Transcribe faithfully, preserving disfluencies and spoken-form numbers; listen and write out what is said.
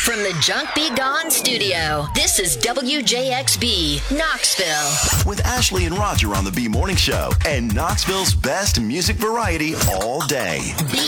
From the Junk Be Gone studio, this is W J X B, Knoxville. With Ashley and Roger on the B Morning Show and Knoxville's best music variety all day. B